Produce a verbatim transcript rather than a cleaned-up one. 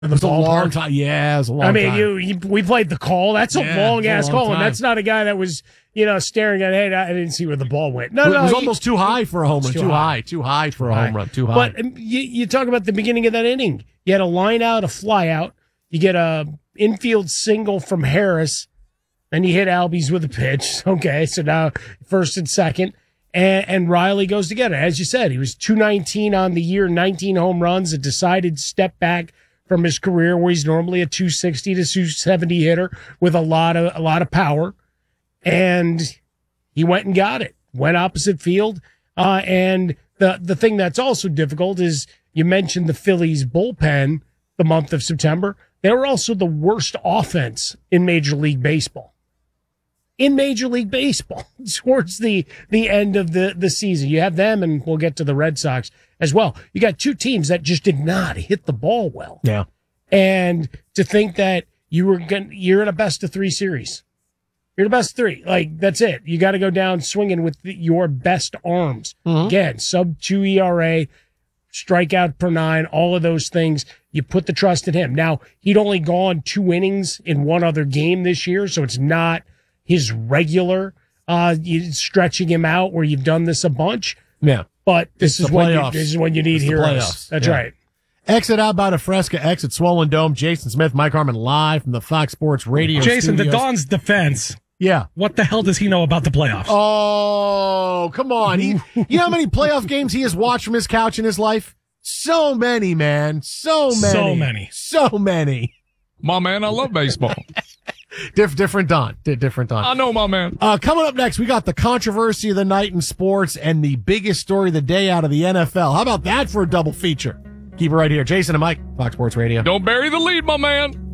It was a long time. Yeah, it was a long I mean, time. you, you we played the call. That's a Yeah, long ass a long call, and time. that's not a guy that was you know staring at. Hey, I didn't see where the ball went. No, it no, was he- almost too high for a home run. Too Too high. high. Too high for a high. home run. Too high. But um, you, you talk about the beginning of that inning. You had a line out, a fly out. You get a infield single from Harris, and you hit Albies with a pitch. Okay, so now first and second, and, and Riley goes to get it. As you said, he was two nineteen on the year, nineteen home runs, a decided step back from his career where he's normally a two sixty to two seventy hitter with a lot of a lot of power, and he went and got it. Went opposite field, uh, and the the thing that's also difficult is you mentioned the Phillies bullpen the month of September. They were also the worst offense in Major League Baseball. In Major League Baseball, towards the the end of the the season, you have them, and we'll get to the Red Sox as well. You got two teams that just did not hit the ball well. yeah. And to think that you were going, you're in a best of three series. You're the best of three. Like, that's it. You got to go down swinging with the, your best arms. Mhm. Again, sub two E R A, strikeout per nine, all of those things. You put the trust in him. Now, he'd only gone two innings in one other game this year, so it's not his regular uh, you stretching him out where you've done this a bunch. Yeah. But this It's is the when you, playoffs. this is when you need It's the heroes. playoffs. That's Yeah. right. Exit out by the Fresca, exit Swollen Dome. Jason Smith, Mike Harmon live from the Fox Sports Radio Jason, studios. to Don's defense, Yeah. what the hell does he know about the playoffs? Oh, come on. He, you know how many playoff games he has watched from his couch in his life? So many, man. So many. So many. So many. My man, I love baseball. Diff, different Don. Di- different Don. I know, my man. Uh, coming up next, we got the controversy of the night in sports and the biggest story of the day out of the N F L. How about that for a double feature? Keep it right here. Jason and Mike, Fox Sports Radio. Don't bury the lead, my man.